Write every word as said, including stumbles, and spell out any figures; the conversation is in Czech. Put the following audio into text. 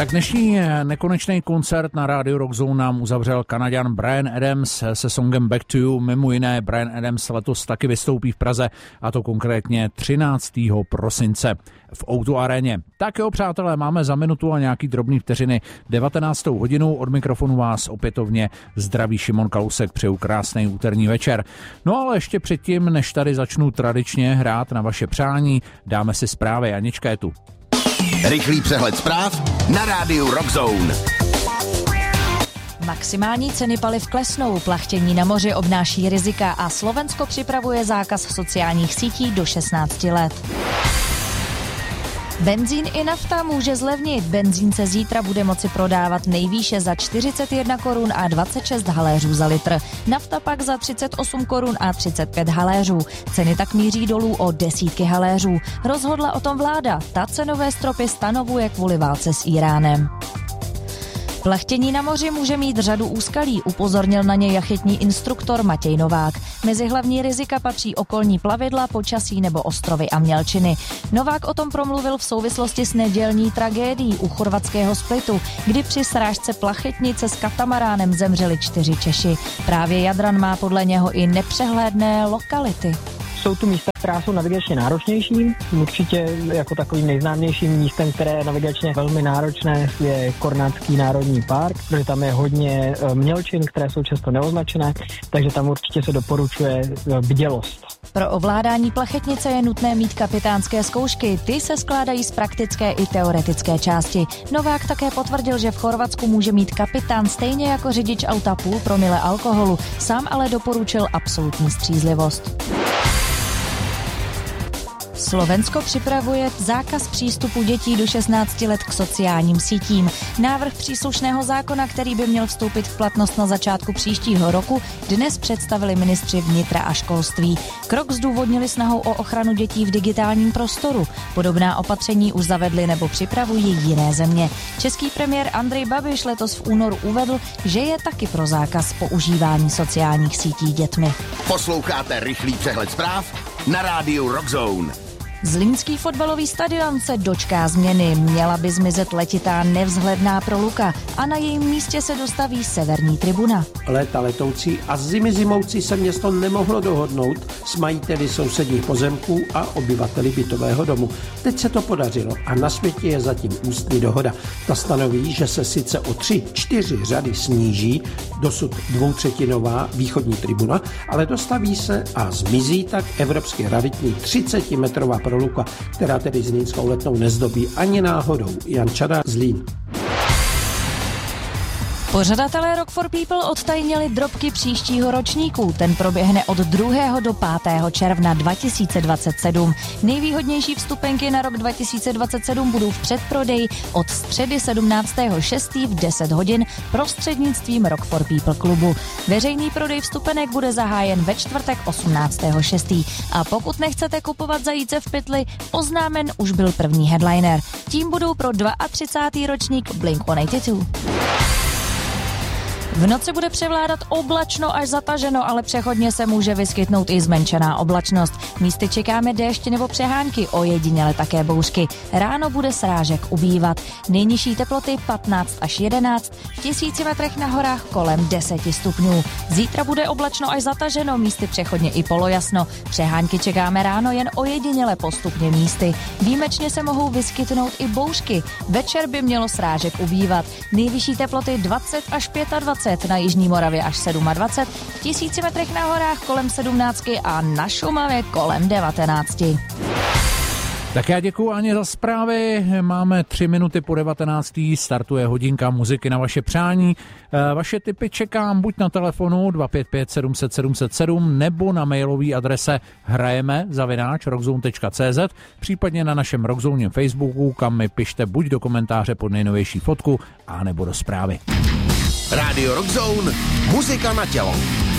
Tak dnešní nekonečný koncert na rádiu Rockzone nám uzavřel Kanaďan Bryan Adams se songem Back to You. Mimo jiné Bryan Adams letos taky vystoupí v Praze, a to konkrétně třináctého prosince v ó dva aréně. Tak jo, přátelé, máme za minutu a nějaký drobný vteřiny devatenáctou hodinu. Od mikrofonu vás opětovně zdraví Šimon Kalousek, přeju krásný úterní večer. No ale ještě předtím, než tady začnu tradičně hrát na vaše přání, dáme si zprávy. Anička je tu. Rychlý přehled zpráv na rádiu Rockzone. Maximální ceny paliv klesnou, plachtění na moři obnáší rizika a Slovensko připravuje zákaz sociálních sítí do šestnácti let. Benzín i nafta může zlevnit. Benzín se zítra bude moci prodávat nejvýše za čtyřicet jedna korun a dvacet šest haléřů za litr. Nafta pak za třicet osm korun a třicet pět haléřů. Ceny tak míří dolů o desítky haléřů. Rozhodla o tom vláda. Ta cenové stropy stanovuje kvůli válce s Íránem. Plachtění na moři může mít řadu úskalí, upozornil na ně jachitní instruktor Matěj Novák. Mezi hlavní rizika patří okolní plavidla, počasí nebo ostrovy a mělčiny. Novák o tom promluvil v souvislosti s nedělní tragédií u chorvatského Splitu, kdy při srážce plachetnice s katamaránem zemřeli čtyři Češi. Právě Jadran má podle něho i nepřehlédné lokality. Jsou tu místa, která jsou navigačně náročnější. Určitě jako takovým nejznámějším místem, které je navigačně velmi náročné, je Kornátský národní park, protože tam je hodně mělčin, které jsou často neoznačené, takže tam určitě se doporučuje bdělost. Pro ovládání plachetnice je nutné mít kapitánské zkoušky. Ty se skládají z praktické i teoretické části. Novák také potvrdil, že v Chorvatsku může mít kapitán stejně jako řidič auta půl promile alkoholu. Sám ale doporučil absolutní střízlivost. Slovensko připravuje zákaz přístupu dětí do šestnácti let k sociálním sítím. Návrh příslušného zákona, který by měl vstoupit v platnost na začátku příštího roku, dnes představili ministři vnitra a školství. Krok zdůvodnili snahou o ochranu dětí v digitálním prostoru. Podobná opatření už zavedly nebo připravují jiné země. Český premiér Andrej Babiš letos v únoru uvedl, že je taky pro zákaz používání sociálních sítí dětmi. Posloucháte rychlý přehled zpráv na rádiu Rockzone. Zlínský fotbalový stadion se dočká změny. Měla by zmizet letitá nevzhledná proluka a na jejím místě se dostaví severní tribuna. Léta letoucí a zimy zimoucí se město nemohlo dohodnout s majiteli sousedních pozemků a obyvateli bytového domu. Teď se to podařilo a na světě je zatím ústní dohoda. Ta stanoví, že se sice o tři, čtyři řady sníží dosud dvoutřetinová východní tribuna, ale dostaví se a zmizí tak evropsky raritní třicetimetrová proluka, která tedy zlínskou Letnou nezdobí ani náhodou. Jan Čada, Zlín. Pořadatelé Rock for People odtajnili drobky příštího ročníku. Ten proběhne od druhého do pátého června dva tisíce dvacet sedm. Nejvýhodnější vstupenky na rok dva tisíce dvacet sedm budou v předprodeji od středy sedmnáctého šestého v deset hodin prostřednictvím Rock for People klubu. Veřejný prodej vstupenek bude zahájen ve čtvrtek osmnáctého šestého A pokud nechcete kupovat zajíce v pytli, oznámen už byl první headliner. Tím budou pro třicátého druhého ročník Blink sto osmdesát dva. V noci bude převládat oblačno až zataženo, ale přechodně se může vyskytnout i zmenšená oblačnost. Místy čekáme déšť nebo přehánky, ojediněle také bouřky. Ráno bude srážek ubývat. Nejnižší teploty patnáct až jedenáct, v tisíci metrech na horách kolem deset stupňů. Zítra bude oblačno až zataženo, místy přechodně i polojasno. Přehánky čekáme ráno jen ojediněle postupně místy. Výjimečně se mohou vyskytnout i bouřky. Večer by mělo srážek ubývat. Nejvyšší teploty dvacet až dvacet pět, na Jižní Moravě až dvacet sedm, v tisíci metrech na horách kolem sedmnácti a na Šumavě kolem devatenácti. Tak já děkuju Aně za zprávy. Máme tři minuty po devatenácté. Startuje hodinka muziky na vaše přání. Vaše tipy čekám buď na telefonu dva pět pět sedm set sedm set sedm nebo na mailové adrese hrajeme zavináč rockzone tečka cé zet, případně na našem Rockzone Facebooku, kam mi pište buď do komentáře pod nejnovější fotku, a nebo do zprávy. Rádio Rockzone, muzika na tělo.